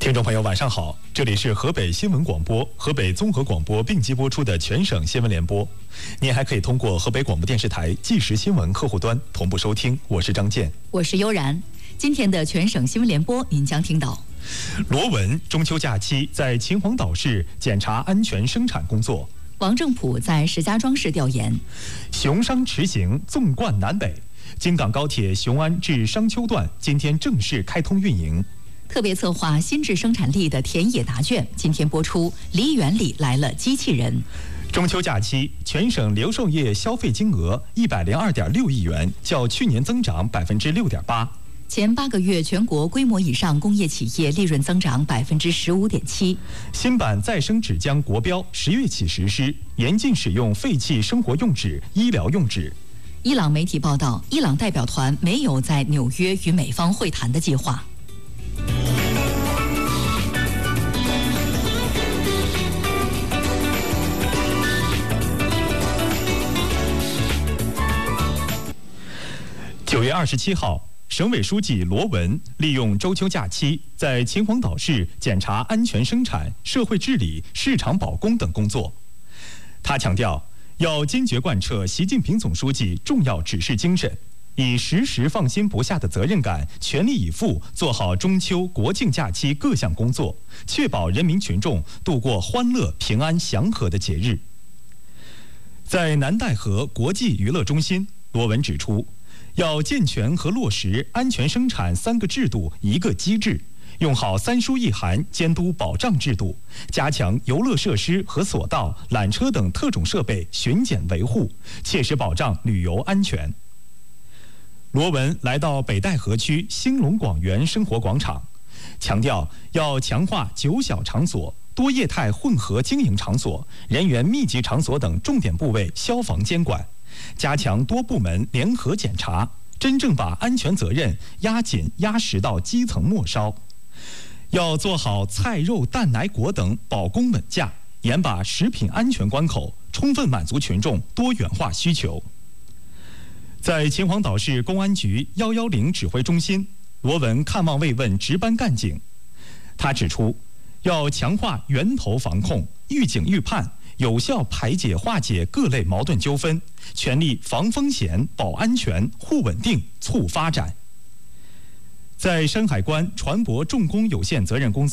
听众朋友，晚上好，这里是河北新闻广播、河北综合广播并机播出的全省新闻联播。您还可以通过河北广播电视台即时新闻客户端同步收听。我是张健， 我是悠然。今天的全省新闻联播，您将听到： 罗文中秋假期在秦皇岛市检查安全生产工作； 王正普在石家庄市调研； 雄商驰行纵贯南北；京港高铁雄安至商丘段今天正式开通运营。 特别策划新智生产力的田野答卷今天播出，梨园里来了机器人。 中秋假期，全省零售业消费金额102.6亿元，较去年增长6.8%。 前8个月全国规模以上工业企业利润增长15.7%。 新版再生纸浆国标10月起实施，严禁使用废弃生活用纸、医疗用纸。 伊朗媒体报道，伊朗代表团没有在纽约与美方会谈的计划。 9月27号，省委书记罗文利用中秋假期，在秦皇岛市检查安全生产、社会治理、市场保供等工作。他强调，要坚决贯彻习近平总书记重要指示精神，以时时放心不下的责任感，全力以赴做好中秋国庆假期各项工作，确保人民群众度过欢乐、平安、祥和的节日。在南戴河国际娱乐中心，罗文指出，要健全和落实安全生产3个制度1个机制，用好3书1函监督保障制度，加强游乐设施和索道、缆车等特种设备巡检维护，切实保障旅游安全。罗文来到北戴河区兴隆广园生活广场，强调要强化9小场所、多业态混合经营场所、人员密集场所等重点部位消防监管，加强多部门联合检查，真正把安全责任压紧压实到基层末梢。要做好菜肉蛋奶果等保供稳价，严把食品安全关口，充分满足群众多元化需求。在秦皇岛市公安局110指挥中心，罗文看望慰问值班干警。他指出，要强化源头防控，预警预判，有效排解化解各类矛盾纠纷，全力防风险、保安全、护稳定、促发展。在山海关船舶重工有限责任公司